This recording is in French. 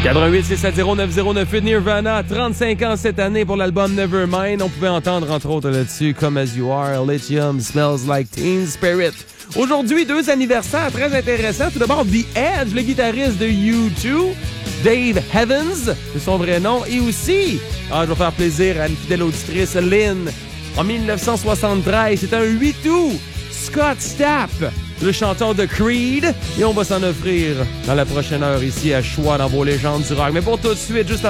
88-670-9098 Nirvana, 35 ans cette année pour l'album Nevermind. On pouvait entendre entre autres là-dessus Come As You Are, Lithium, Smells Like Teen Spirit. Aujourd'hui, 2 anniversaires très intéressants. Tout d'abord, The Edge, le guitariste de U2, Dave Evans, c'est son vrai nom, et aussi, je vais faire plaisir à une fidèle auditrice, Lynn. En 1973, c'est un 8 août, Scott Stapp, le chanteur de Creed, et on va s'en offrir dans la prochaine heure ici à Choix dans vos légendes du rock. Mais pour tout de suite, juste